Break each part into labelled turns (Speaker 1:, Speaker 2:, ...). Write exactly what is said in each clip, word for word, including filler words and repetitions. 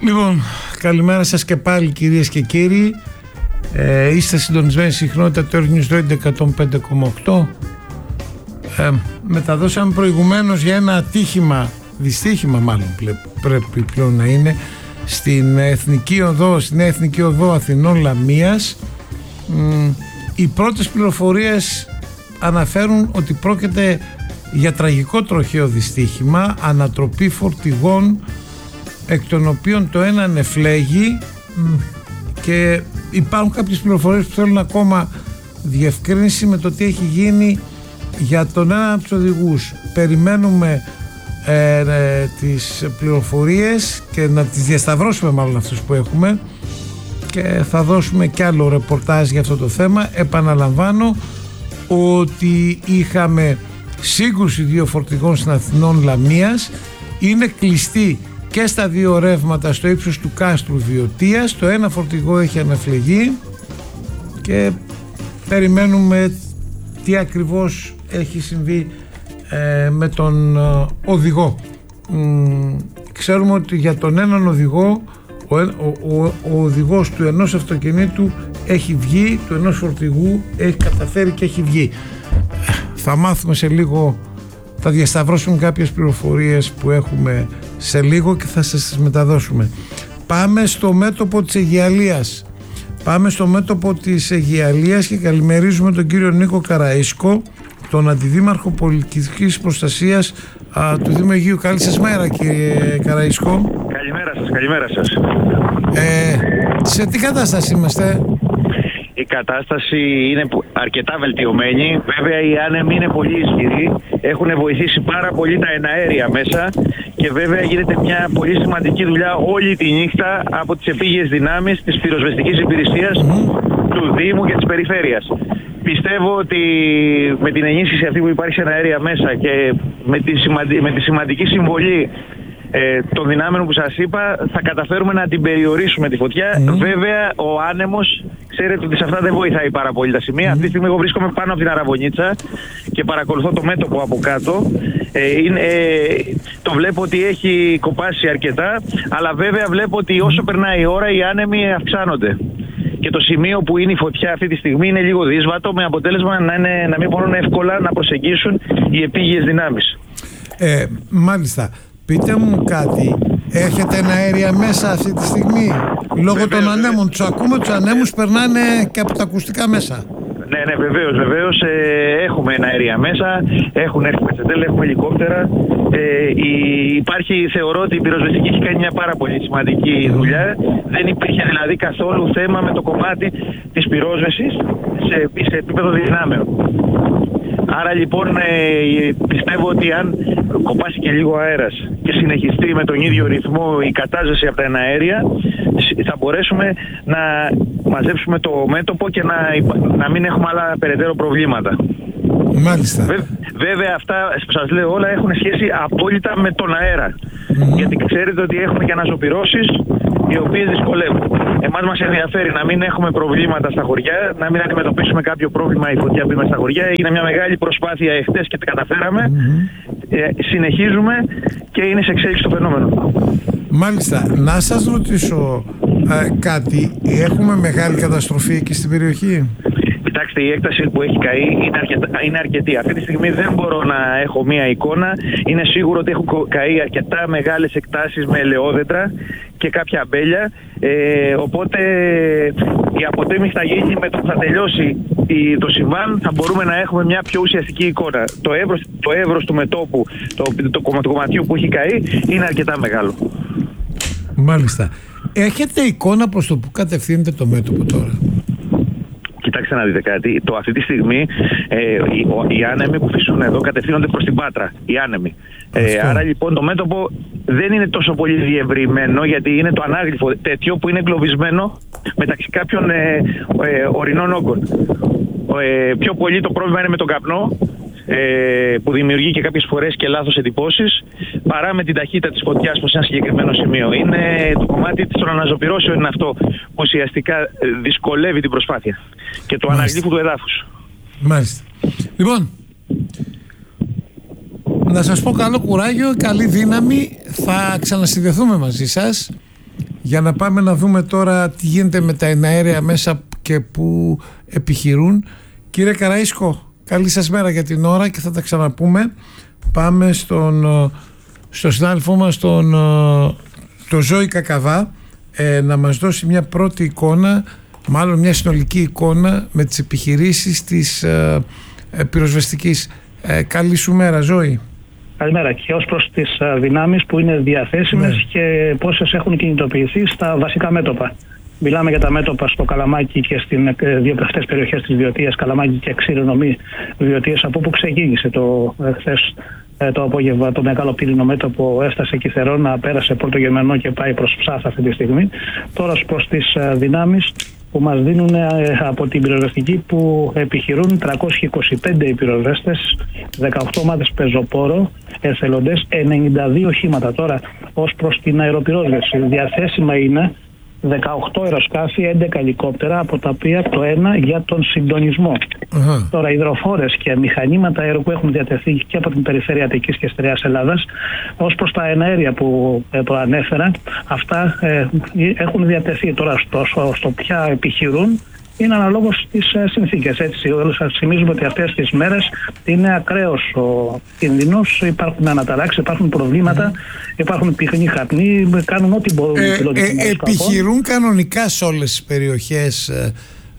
Speaker 1: Λοιπόν, καλημέρα σας και πάλι κυρίες και κύριοι. ε, Είστε συντονισμένοι στη συχνότητα του Earth News Radio εκατόν πέντε κόμμα οκτώ. ε, Μεταδώσαμε προηγουμένως για ένα ατύχημα, δυστύχημα μάλλον πρέπει πλέον να είναι, στην Εθνική Οδό, στην Εθνική Οδό Αθηνών Λαμίας. Οι πρώτες πληροφορίες αναφέρουν ότι πρόκειται για τραγικό τροχαίο δυστύχημα, ανατροπή φορτηγών, εκ των οποίων το ένα νεφλέγει, και υπάρχουν κάποιες πληροφορίες που θέλουν ακόμα διευκρίνηση με το τι έχει γίνει για τον ένα από τους οδηγούς. Περιμένουμε ε, ε, τις πληροφορίες και να τις διασταυρώσουμε μάλλον αυτούς που έχουμε, και θα δώσουμε κι άλλο ρεπορτάζ για αυτό το θέμα. Επαναλαμβάνω ότι είχαμε σύγκρουση δύο φορτηγών στην Αθηνών Λαμίας. Είναι κλειστή και στα δύο ρεύματα στο ύψος του κάστρου Βιωτίας. Το ένα φορτηγό έχει αναφλεγεί και περιμένουμε τι ακριβώς έχει συμβεί ε, με τον ε, οδηγό. Μ, ξέρουμε ότι για τον έναν οδηγό ο, ο, ο, ο οδηγός του ενός αυτοκινήτου έχει βγει, του ενός φορτηγού έχει καταφέρει και έχει βγει. Θα μάθουμε σε λίγο, θα διασταυρώσουμε κάποιες πληροφορίες που έχουμε σε λίγο και θα σας τις μεταδώσουμε. Πάμε στο μέτωπο της Αιγιαλίας. Πάμε στο μέτωπο της Αιγιαλίας και καλημερίζουμε τον κύριο Νίκο Καραΐσκο, τον Αντιδήμαρχο Πολιτικής Προστασίας α, του Δήμου Αιγείου. Καλή σας μέρα κύριε Καραΐσκο.
Speaker 2: Καλημέρα σας, καλημέρα σας.
Speaker 1: Ε, σε τι κατάσταση είμαστε?
Speaker 2: Η κατάσταση είναι αρκετά βελτιωμένη. Βέβαια οι άνεμοι είναι πολύ ισχυροί. Έχουν βοηθήσει πάρα πολύ τα εναέρια μέσα και βέβαια γίνεται μια πολύ σημαντική δουλειά όλη τη νύχτα από τις επίγειες δυνάμεις της πυροσβεστικής υπηρεσίας mm-hmm. του Δήμου και της Περιφέρειας. Πιστεύω ότι με την ενίσχυση αυτή που υπάρχει σε εναέρια μέσα και με τη, σημαντι... με τη σημαντική συμβολή Ε, των δυνάμεων που σας είπα, θα καταφέρουμε να την περιορίσουμε τη φωτιά. Mm. Βέβαια ο άνεμος, ξέρετε ότι σε αυτά δεν βοηθάει πάρα πολύ τα σημεία. Mm. Αυτή τη στιγμή εγώ βρίσκομαι πάνω από την Αραβωνίτσα και παρακολουθώ το μέτωπο από κάτω. ε, είναι, ε, Το βλέπω ότι έχει κοπάσει αρκετά, αλλά βέβαια βλέπω ότι όσο περνάει η ώρα οι άνεμοι αυξάνονται. Και το σημείο που είναι η φωτιά αυτή τη στιγμή είναι λίγο δύσβατο, με αποτέλεσμα να, είναι, να μην μπορούν εύκολα να προσεγγίσουν οι επίγειες δυνάμεις.
Speaker 1: ε, Μάλιστα. Πείτε μου κάτι, έχετε ένα αέρια μέσα αυτή τη στιγμή? Λόγω βεβαίως, των ανέμων, τους ακούμε, τους ανέμους περνάνε και από τα ακουστικά μέσα.
Speaker 2: Ναι, ναι, βεβαίως, βεβαίως. Ε, έχουμε ένα αέρια μέσα, έχουν έρθει πετσετέλα, έχουμε ελικόπτερα. Ε, η, υπάρχει, θεωρώ ότι η πυροσβεστική έχει κάνει μια πάρα πολύ σημαντική δουλειά. Δεν υπήρχε δηλαδή καθόλου θέμα με το κομμάτι της πυρόσβεσης σε, σε επίπεδο δυνάμεων. Άρα λοιπόν ε, πιστεύω ότι αν κοπάσει και λίγο αέρας και συνεχιστεί με τον ίδιο ρυθμό η κατάζεση από τα εναέρια, θα μπορέσουμε να μαζέψουμε το μέτωπο και να, να μην έχουμε άλλα περαιτέρω προβλήματα.
Speaker 1: Μάλιστα.
Speaker 2: Βέ, βέβαια αυτά που σας λέω όλα έχουν σχέση απόλυτα με τον αέρα. Mm. Γιατί ξέρετε ότι έχουμε και αναζωπυρώσεις οι οποίες δυσκολεύουν. Εμάς μας ενδιαφέρει να μην έχουμε προβλήματα στα χωριά, να μην αντιμετωπίσουμε κάποιο πρόβλημα η φωτιά που είμαι στα χωριά. Έγινε μια μεγάλη προσπάθεια εχθές και τα καταφέραμε. Mm-hmm. Ε, συνεχίζουμε και είναι σε εξέλιξη το φαινόμενο.
Speaker 1: Μάλιστα. Να σας ρωτήσω ε, κάτι. Έχουμε μεγάλη καταστροφή εκεί στην περιοχή?
Speaker 2: Κοιτάξτε, η έκταση που έχει καεί είναι, αρκετά, είναι αρκετή. Αυτή τη στιγμή δεν μπορώ να έχω μία εικόνα. Είναι σίγουρο ότι έχουν καεί αρκετά μεγάλες εκτάσεις με ελαιόδεντρα και κάποια αμπέλια. Ε, οπότε η αποτίμηση θα γίνει με το που θα τελειώσει η, το συμβάν. Θα μπορούμε να έχουμε μια πιο ουσιαστική εικόνα. Το εύρος, το εύρος του μετώπου, το, το, το, το κομματιού που έχει καεί είναι αρκετά μεγάλο.
Speaker 1: Μάλιστα. Έχετε εικόνα προς το που κατευθύνεται το μέτωπο τώρα?
Speaker 2: Κοιτάξτε να δείτε κάτι. Το, αυτή τη στιγμή ε, οι, οι άνεμοι που φυσούν εδώ κατευθύνονται προς την Πάτρα. Οι άνεμοι. Ε, άρα λοιπόν το μέτωπο δεν είναι τόσο πολύ διευρυμένο, γιατί είναι το ανάγλυφο τέτοιο που είναι εγκλωβισμένο μεταξύ κάποιων ε, ε, ορεινών όγκων. Ε, πιο πολύ το πρόβλημα είναι με τον καπνό, ε, που δημιουργεί και κάποιες φορές και λάθος εντυπώσεις, παρά με την ταχύτητα της φωτιάς που σε ένα συγκεκριμένο σημείο. Είναι το κομμάτι των αναζωπυρώσεων είναι αυτό που ουσιαστικά δυσκολεύει την προσπάθεια και το αναγλύφου του εδάφους.
Speaker 1: Μάλιστα. Λοιπόν, να σας πω καλό κουράγιο, καλή δύναμη. Θα ξανασυνδεθούμε μαζί σας Για να πάμε να δούμε τώρα τι γίνεται με τα εναέρια μέσα και που επιχειρούν. Κύριε Καραΐσκο, καλή σας μέρα για την ώρα και θα τα ξαναπούμε. Πάμε στον, στον συνάδελφό μας, τον, τον Ζώη Κακαβά, ε, να μας δώσει μια πρώτη εικόνα, μάλλον μια συνολική εικόνα με τις επιχειρήσεις της ε, ε, πυροσβεστικής. Ε, καλή σου μέρα, Ζώη.
Speaker 3: Καλημέρα. Και ως προς τις δυνάμεις που είναι διαθέσιμες, ναι, και πόσες έχουν κινητοποιηθεί στα βασικά μέτωπα. Μιλάμε για τα μέτωπα στο Καλαμάκι και στην δύο αυτές περιοχές της Βιωτίας, Καλαμάκι και Ξηρονομή Βιωτίας, από όπου ξεκίνησε το χθες το απόγευμα το μεγάλο πύρινο μέτωπο, έφτασε Κιθερώνα, πέρασε Πόρτο Γερμανό και πάει προς Ψάθα αυτή τη στιγμή. Τώρα προς τις δυνάμεις που μας δίνουν από την πυροσβεστική που επιχειρούν τριακόσιοι είκοσι πέντε οι πυροσβέστες, δεκαοκτώ ομάδες πεζοπόρο, εθελοντές, ενενήντα δύο οχήματα. Τώρα ως προς την αεροπυρόσβεση διαθέσιμα είναι δεκαοκτώ αεροσκάφη, έντεκα ελικόπτερα, από τα οποία το ένα για τον συντονισμό. Uh-huh. Τώρα, υδροφόρες και μηχανήματα αέρο που έχουν διατεθεί και από την περιφέρεια Αττικής και Στερεάς Ελλάδας, ως προς τα εναέρια που ε, προανέφερα, αυτά ε, έχουν διατεθεί. Τώρα, στο, στο, στο ποια επιχειρούν, είναι αναλόγως στις ε, συνθήκες. Έτσι, όλους σας θυμίζουμε ότι αυτές τις μέρες είναι ακραίος ο κίνδυνος, υπάρχουν αναταράξεις, υπάρχουν προβλήματα, mm. υπάρχουν πυκνοί καπνοί, κάνουν ό,τι μπορούν.
Speaker 1: Ε, ε, επιχειρούν κανονικά σε όλες τις περιοχές, ε,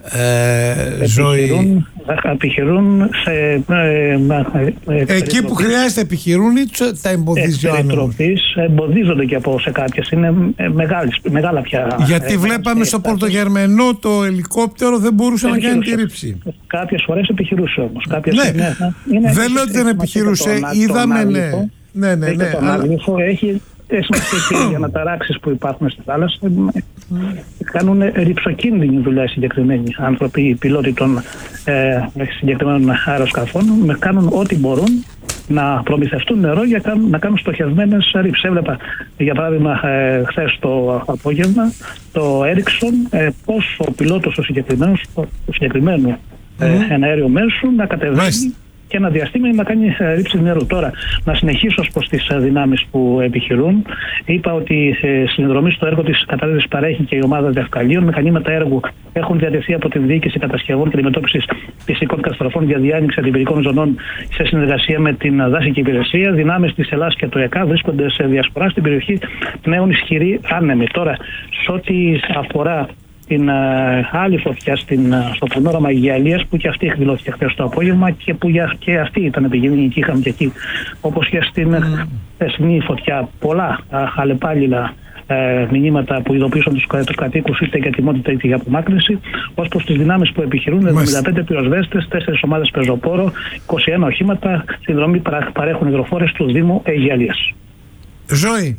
Speaker 1: ε, Ζωή.
Speaker 3: Επιχειρούν σε, ε, ε,
Speaker 1: εκεί που χρειάζεται επιχειρούν ή τα εμποδίζει ο άνεμος?
Speaker 3: Εμποδίζονται και από σε κάποιες, είναι μεγάλες, μεγάλα πια.
Speaker 1: Γιατί ε, βλέπαμε ε, στο Πορτογερμενό το ελικόπτερο δεν μπορούσε να κάνει τη ρήψη.
Speaker 3: Κάποιες φορές επιχειρούσε όμως. Κάποιες,
Speaker 1: ναι,
Speaker 3: είναι, είναι,
Speaker 1: δεν λέω ότι δεν επιχειρούσε, τον, είδαμε, ναι. Ναι, ναι, ναι.
Speaker 3: Τον Άγλυφο έχει σημασία για αναταράξεις που υπάρχουν στη θάλασσα. Κάνουν ρυψοκίνδυνη δουλειά οι συγκεκριμένοι άνθρωποι, οι πιλότοι των ε, συγκεκριμένων αεροσκαφών, με κάνουν ό,τι μπορούν να προμηθευτούν νερό για κάν, να κάνουν στοχευμένες ρήψεις. Έβλεπα για παράδειγμα ε, χθες το απόγευμα το Έριξον, ε, πώς ο πιλότος του συγκεκριμένου, συγκεκριμένου ε, mm. εναέριο μέσου να κατεβαίνει και ένα διαστήμα να κάνει ρήψη νερού. Τώρα, να συνεχίσω προς τις δυνάμεις που επιχειρούν. Είπα ότι ε, συνδρομή στο έργο της κατάρτισης παρέχει και η ομάδα διδασκαλίων. Μηχανήματα έργου έχουν διατεθεί από την Διοίκηση Κατασκευών και Αντιμετώπισης Φυσικών Καταστροφών για διάνοιξη αντιπυρικών ζωνών σε συνεργασία με την Δάσικη Υπηρεσία. Δυνάμεις της Ελλάδας και του ΕΚΑ βρίσκονται σε διασπορά στην περιοχή πνέουν ισχυροί άνεμοι. Τώρα, σε ό,τι αφορά την uh, άλλη φωτιά στην, uh, στο Πανόραμα Αιγιαλίας, που και αυτή εκδηλώθηκε χθες το απόγευμα και που για, και αυτή ήταν επικίνδυνη και είχαμε και εκεί, όπως και στην mm. uh, φωτιά, πολλά uh, αλλεπάλληλα uh, μηνύματα που ειδοποιούσαν τους, τους κατοίκους είτε για τιμότητα είτε για απομάκρυνση. Ως προς τις δυνάμεις που επιχειρούν, εβδομήντα πέντε πυροσβέστες, τέσσερις ομάδες πεζοπόρο, είκοσι ένα οχήματα, συνδρομή παρέχουν υδροφόρες του Δήμου Αιγιαλίας.
Speaker 1: Ζωή,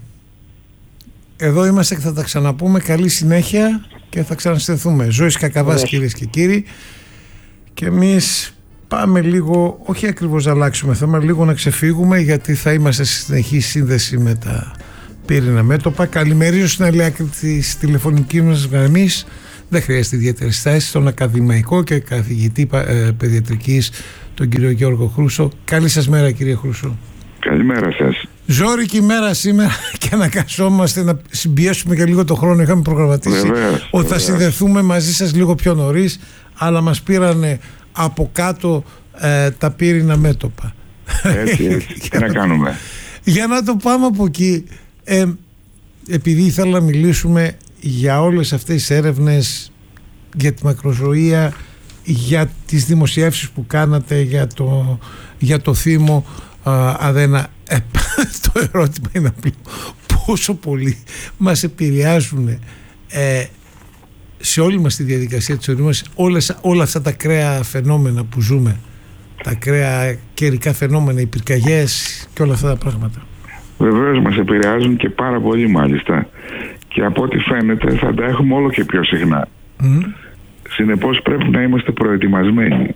Speaker 1: εδώ είμαστε και θα τα ξαναπούμε. Καλή συνέχεια και θα ξαναστεθούμε. Ζώης Κακαβάς, κυρίες και κύριοι, και εμείς πάμε λίγο, όχι ακριβώς να αλλάξουμε θέμα, λίγο να ξεφύγουμε, γιατί θα είμαστε σε συνεχή σύνδεση με τα πύρινα μέτωπα. Καλημερίζω στην άλλη άκρη της τηλεφωνικής μας γραμμής, δεν χρειάζεται ιδιαίτερη στάση, στον ακαδημαϊκό και καθηγητή ε, παιδιατρικής, τον κύριο Γιώργο Χρούσο. Καλή σας μέρα, κύριε Χρούσο.
Speaker 4: Καλημέρα σας.
Speaker 1: Ζώρικη μέρα σήμερα και αναγκαζόμαστε να συμπιέσουμε και λίγο το χρόνο. Είχαμε προγραμματίσει
Speaker 4: βεβαίως,
Speaker 1: ότι θα συνδεθούμε μαζί σας λίγο πιο νωρίς, αλλά μας πήρανε από κάτω ε, τα πύρινα μέτωπα.
Speaker 4: Έτσι, έτσι. Τι να κάνουμε.
Speaker 1: Για να το πάμε από εκεί, ε, επειδή ήθελα να μιλήσουμε για όλες αυτές τις έρευνες, για τη μακροζωία, για τις δημοσιεύσεις που κάνατε για το, για το θύμο Uh, Αδένα, ε, το ερώτημα είναι απλό. Πόσο πολύ μας επηρεάζουν ε, σε όλη μας τη διαδικασία της ορεινής μας όλες, όλα αυτά τα ακραία φαινόμενα που ζούμε, τα ακραία καιρικά φαινόμενα, οι πυρκαγιές και όλα αυτά τα πράγματα?
Speaker 4: Βεβαίως μας επηρεάζουν και πάρα πολύ, μάλιστα, και από ό,τι φαίνεται θα τα έχουμε όλο και πιο συχνά. Mm. Συνεπώς πρέπει να είμαστε προετοιμασμένοι.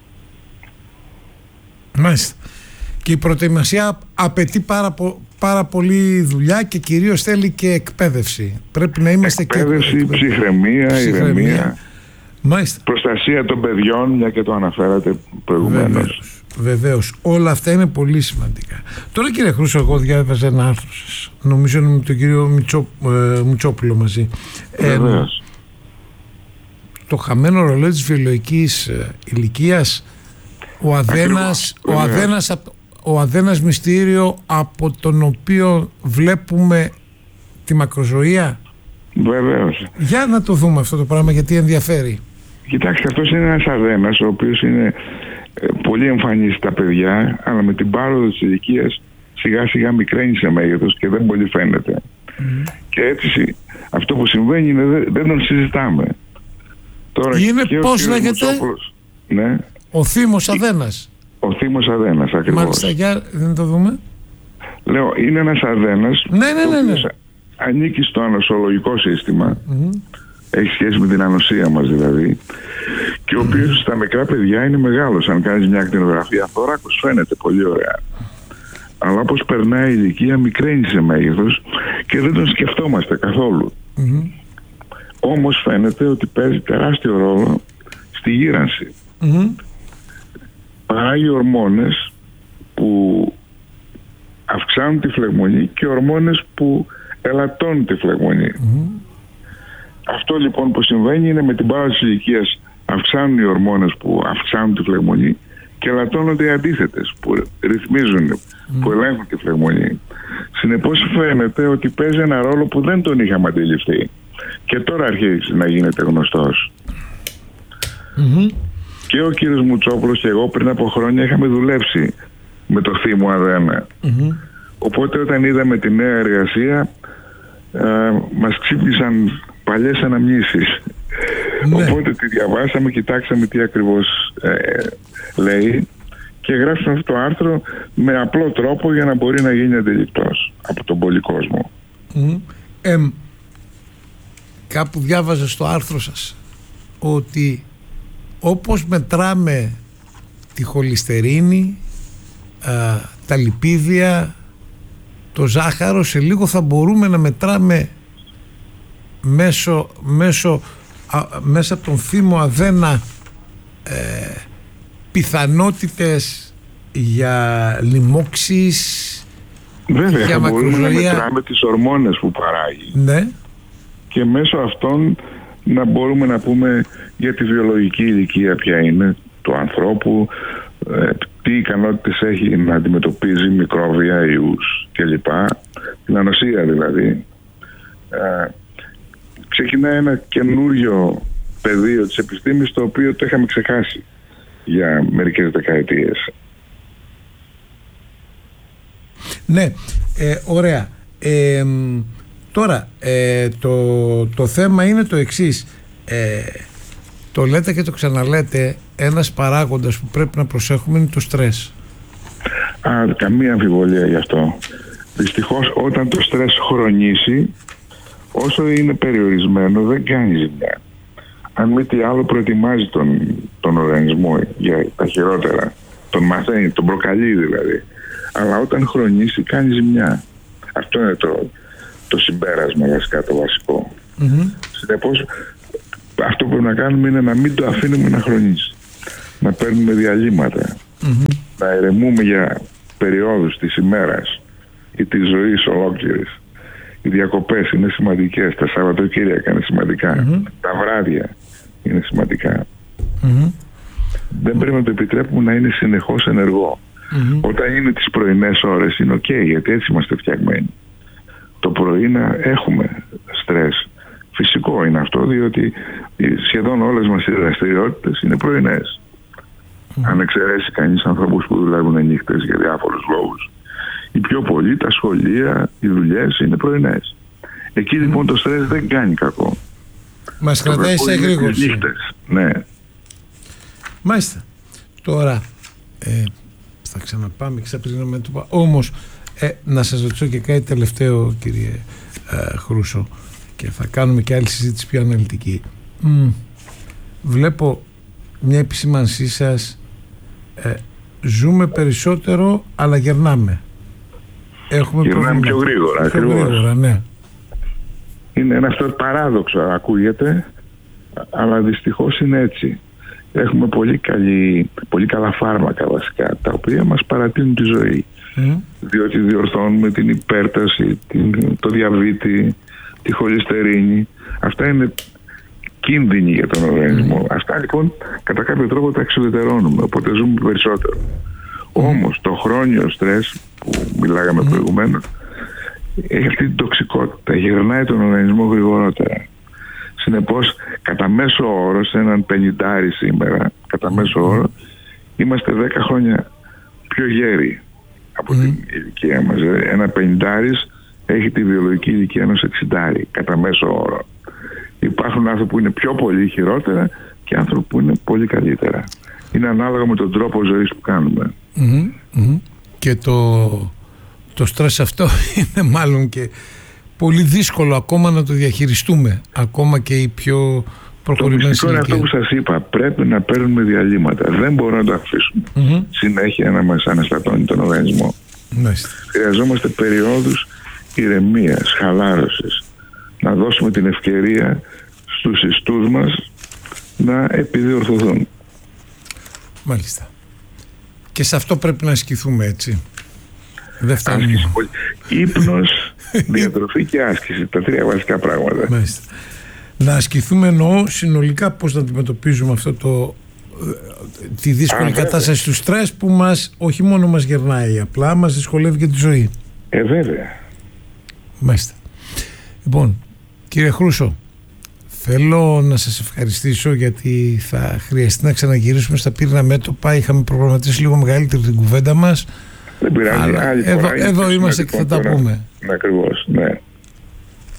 Speaker 1: Μάλιστα. Και η προετοιμασία απαιτεί πάρα, πο, πάρα πολύ δουλειά και κυρίως θέλει και εκπαίδευση. Πρέπει να είμαστε
Speaker 4: εκπαίδευση,
Speaker 1: και...
Speaker 4: ψυχραιμία, ηρεμία, προστασία των παιδιών, μια και το αναφέρατε προηγουμένως.
Speaker 1: Βεβαίως, όλα αυτά είναι πολύ σημαντικά. Τώρα, κύριε Χρούσο, εγώ διάβαζα ένα άρθρο σας, νομίζω είναι με τον κύριο Μητσό, ε, Μητσόπουλο μαζί. Ε, το χαμένο ρολόι της βιολογικής ε, ηλικίας, ο Αδένας, ο, Αδένας, ο Αδένας μυστήριο από τον οποίο βλέπουμε τη μακροζωία.
Speaker 4: Βεβαίως.
Speaker 1: Για να το δούμε αυτό το πράγμα, γιατί ενδιαφέρει.
Speaker 4: Κοιτάξτε, αυτός είναι ένας Αδένας ο οποίος είναι ε, πολύ εμφανής στα παιδιά, αλλά με την πάροδο της ηλικίας σιγά σιγά μικραίνει σε μέγεθος και δεν πολύ φαίνεται. Mm. Και έτσι αυτό που συμβαίνει είναι δεν, δεν τον συζητάμε. Τώρα,
Speaker 1: είναι πώς λέγεται?
Speaker 4: Ναι.
Speaker 1: Ο Θήμος Αδένας.
Speaker 4: Ο Θήμος Αδένας, ακριβώς.
Speaker 1: Μάλιστα, για δεν το δούμε.
Speaker 4: Λέω, είναι ένας Αδένας,
Speaker 1: ναι, ναι, ναι, ναι.
Speaker 4: ανήκει στο ανοσολογικό σύστημα,
Speaker 1: mm-hmm.
Speaker 4: έχει σχέση με την ανοσία μας δηλαδή, και ο οποίος mm-hmm. στα μικρά παιδιά είναι μεγάλος. Αν κάνεις μια ακτινογραφία θωράκος φαίνεται πολύ ωραία, αλλά όπως περνάει η ηλικία μικραίνει σε μέγεθος και δεν τον σκεφτόμαστε καθόλου.
Speaker 1: Mm-hmm.
Speaker 4: Όμως φαίνεται ότι παίζει τεράστιο ρόλο στη γύρανση.
Speaker 1: Mm-hmm.
Speaker 4: Παράγει ορμόνες που αυξάνουν τη φλεγμονή και ορμόνες που ελαττώνουν τη φλεγμονή.
Speaker 1: Mm-hmm.
Speaker 4: Αυτό λοιπόν που συμβαίνει είναι με την πάροδο της ηλικίας αυξάνουν οι ορμόνες που αυξάνουν τη φλεγμονή και ελαττώνονται οι αντίθετες που ρυθμίζουν, mm-hmm. που ελέγχουν τη φλεγμονή. Συνεπώς φαίνεται ότι παίζει ένα ρόλο που δεν τον είχαμε αντιληφθεί και τώρα αρχίζει να γίνεται γνωστός.
Speaker 1: Mm-hmm.
Speaker 4: Και ο κύριος Μουτσόπουλος και εγώ πριν από χρόνια είχαμε δουλέψει με το Θήμο Αδένα.
Speaker 1: Mm-hmm.
Speaker 4: Οπότε όταν είδαμε τη νέα εργασία ε, μας ξύπνησαν παλιές αναμνήσεις. Ναι. Οπότε τη διαβάσαμε, κοιτάξαμε τι ακριβώς ε, λέει και γράψαμε αυτό το άρθρο με απλό τρόπο για να μπορεί να γίνει αντιληπτός από τον πολύ κόσμο.
Speaker 1: Mm. Ε, κάπου διάβαζα στο άρθρο σας ότι όπως μετράμε τη χολυστερίνη, α, τα λιπίδια, το ζάχαρο, σε λίγο θα μπορούμε να μετράμε μέσω, μέσω, α, μέσα από τον Θήμο Αδένα ε, πιθανότητες για λοιμώξεις.
Speaker 4: Βέβαια,
Speaker 1: για
Speaker 4: θα μπορούμε να
Speaker 1: μακροζωία.
Speaker 4: μετράμε τις ορμόνες που παράγει.
Speaker 1: Ναι.
Speaker 4: Και μέσω αυτών να μπορούμε να πούμε για τη βιολογική ηλικία ποια είναι του ανθρώπου, ε, τι ικανότητες έχει να αντιμετωπίζει μικρόβια, ιούς κλπ. Την ανοσία δηλαδή. Ε, ξεκινάει ένα καινούριο πεδίο της επιστήμης το οποίο το είχαμε ξεχάσει για μερικές δεκαετίες.
Speaker 1: Ναι, ε, ωραία. Ε, τώρα, ε, το, το θέμα είναι το εξής. Ε, το λέτε και το ξαναλέτε, ένας παράγοντας που πρέπει να προσέχουμε είναι το στρες.
Speaker 4: Α, καμία αμφιβολία γι' αυτό. Δυστυχώς όταν το στρες χρονίσει, όσο είναι περιορισμένο δεν κάνει ζημιά. Αν μη τι άλλο προετοιμάζει τον, τον οργανισμό για τα χειρότερα. Τον μαθαίνει, τον προκαλεί δηλαδή. Αλλά όταν χρονίσει κάνει ζημιά. Αυτό είναι το, το συμπέρασμα βασικά, το βασικό.
Speaker 1: Mm-hmm.
Speaker 4: Συνεπώς αυτό που πρέπει να κάνουμε είναι να μην το αφήνουμε να χρονίσει. Να παίρνουμε διαλύματα.
Speaker 1: Mm-hmm.
Speaker 4: Να ηρεμούμε για περιόδους της ημέρας ή της ζωής ολόκληρης. Οι διακοπές είναι σημαντικές, τα Σαββατοκύριακα είναι σημαντικά, mm-hmm. τα βράδια είναι σημαντικά.
Speaker 1: Mm-hmm.
Speaker 4: Δεν πρέπει να το επιτρέπουμε να είναι συνεχώς ενεργό.
Speaker 1: Mm-hmm.
Speaker 4: Όταν είναι τις πρωινές ώρες είναι ok, γιατί έτσι είμαστε φτιαγμένοι. Το πρωί να έχουμε στρες. Φυσικό είναι αυτό, διότι σχεδόν όλες μας οι δραστηριότητες είναι πρωινές. Mm-hmm. Αν εξαιρέσει κανείς ανθρώπους που δουλεύουν νύχτες για διάφορους λόγους. Οι πιο πολλοί, τα σχολεία, οι δουλειές είναι πρωινές. Εκεί λοιπόν mm. το στρες δεν κάνει κακό.
Speaker 1: Μας κρατάει σε εγρήγορση.
Speaker 4: Ναι.
Speaker 1: Μάλιστα. Τώρα ε, θα ξαναπάμε και ξαπλύνουμε το πα. Όμως ε, να σας ρωτήσω και κάτι τελευταίο, κύριε ε, Χρούσο, και θα κάνουμε και άλλη συζήτηση πιο αναλυτική. Mm. Βλέπω μια επισήμανσή σας, ε, ζούμε περισσότερο αλλά γερνάμε. Έχουμε
Speaker 4: γερνάμε πιο γρήγορα.
Speaker 1: Πιο γρήγορα, ναι.
Speaker 4: Είναι ένα αυτό παράδοξο, ακούγεται, αλλά δυστυχώς είναι έτσι. έχουμε πολύ, καλή, πολύ καλά φάρμακα βασικά, τα οποία μας παρατείνουν τη ζωή. Mm. Διότι διορθώνουμε την υπέρταση, την, το διαβήτη, τη χολυστερίνη. Αυτά είναι κίνδυνοι για τον οργανισμό. Mm. Αυτά λοιπόν κατά κάποιο τρόπο τα εξουδετερώνουμε, οπότε ζούμε περισσότερο. Mm. Όμως το χρόνιο στρες που μιλάγαμε mm. προηγουμένως έχει αυτή την τοξικότητα, γυρνάει τον οργανισμό γρηγορότερα. Συνεπώς, κατά μέσο όρο, σε έναν πενηντάρι σήμερα, κατά μέσο όρο, είμαστε δέκα χρόνια πιο γέροι από mm. την ηλικία μας. Ένα πενηντάρις έχει τη βιολογική ηλικία ενός εξηντάρι, κατά μέσο όρο. Υπάρχουν άνθρωποι που είναι πιο πολύ χειρότερα και άνθρωποι που είναι πολύ καλύτερα. Είναι ανάλογα με τον τρόπο ζωής που κάνουμε.
Speaker 1: Mm-hmm. Mm-hmm. Και το, το στρες αυτό είναι μάλλον και πολύ δύσκολο ακόμα να το διαχειριστούμε, ακόμα και οι πιο προχωρημένες ηλικίες.
Speaker 4: Το μυστικό είναι αυτό που σας είπα, πρέπει να παίρνουμε διαλύματα, δεν μπορούμε να το αφήσουμε mm-hmm. συνέχεια να μας αναστατώνει τον οργανισμό. Μάλιστα. Χρειαζόμαστε περιόδους ηρεμίας, χαλάρωσης, να δώσουμε την ευκαιρία στους ιστούς μας να επιδιορθωθούν.
Speaker 1: Μάλιστα. Και σε αυτό πρέπει να ασκηθούμε, έτσι. Δεν φτάνει.
Speaker 4: Ύπνος, διατροφή και άσκηση. Τα τρία βασικά πράγματα.
Speaker 1: Μάλιστα. Να ασκηθούμε, εννοώ συνολικά πώς να αντιμετωπίζουμε αυτό το, τη δύσκολη Α, κατάσταση του στρες που μας, όχι μόνο μας γερνάει, απλά μας δυσκολεύει και τη ζωή.
Speaker 4: Ε, βέβαια.
Speaker 1: Μάλιστα. Λοιπόν, κύριε Χρούσο, θέλω να σας ευχαριστήσω, γιατί θα χρειαστεί να ξαναγυρίσουμε στα πύρνα μέτωπα. Είχαμε προγραμματίσει λίγο μεγαλύτερη την κουβέντα μας.
Speaker 4: Δεν πειράζει.
Speaker 1: Αλλά εδώ, εδώ είμαστε και θα τα πούμε.
Speaker 4: Ακριβώς, ναι.